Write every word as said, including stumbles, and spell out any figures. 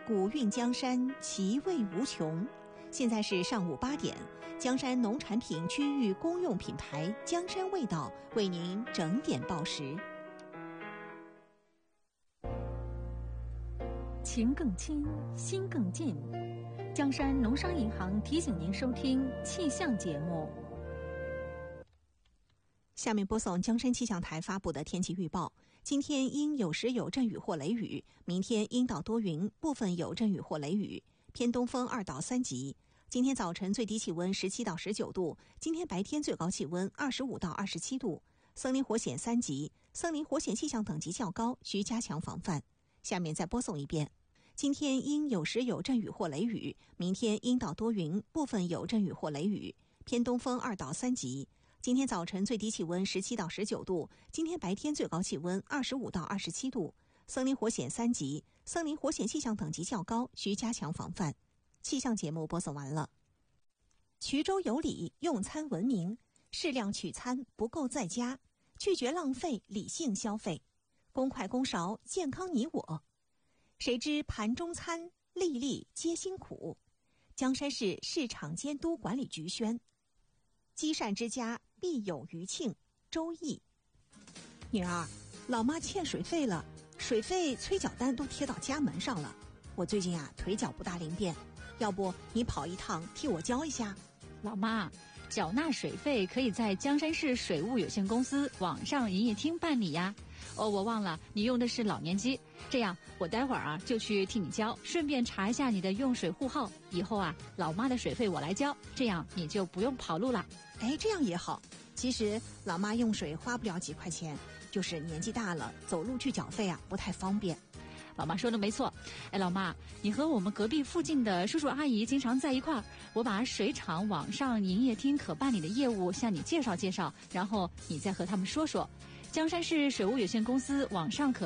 古韵江山，其味无穷。现在是上午八点，江山农产品区域公用品牌江山味道为您整点报时。 情更亲，心更近。江山农商银行提醒您收听气象节目。 下面播送江山气象台发布的天气预报。今天阴有时有阵雨或雷雨，明天阴到多云，部分有阵雨或雷雨，偏东风二到三级。今天早晨最低气温十七到十九度，今天白天最高气温二十五到二十七度。森林火险三级，森林火险气象等级较高，需加强防范。下面再播送一遍。今天阴有时有阵雨或雷雨，明天阴到多云，部分有阵雨或雷雨，偏东风二到三级。今天早晨最低气温十七到十九度，今天白天最高气温二十五到二十七度。森林火险三级，森林火险气象等级较高，需加强防范。气象节目播送完了。衢州有礼，用餐文明，适量取餐，不够在家，拒绝浪费，理性消费，公筷公勺，健康你我。谁知盘中餐，粒粒皆辛苦。江山市市场监督管理局宣。积善之家必有余庆。周易。女儿，老妈欠水费了，水费催缴单都贴到家门上了。我最近啊腿脚不大灵便，要不你跑一趟替我交一下？ 老妈，缴纳水费可以在江山市水务有限公司网上营业厅办理呀。哦，我忘了你用的是老年机，这样我待会儿啊就去替你交，顺便查一下你的用水户号。以后啊，老妈的水费我来交，这样你就不用跑路了。 哎，这样也好。其实老妈用水花不了几块钱，就是年纪大了，走路去缴费啊不太方便。 老妈说的没错。哎，老妈，你和我们隔壁附近的叔叔阿姨经常在一块儿，我把水厂网上营业厅可办理的业务向你介绍介绍，然后你再和他们说说。江山市水务有限公司网上可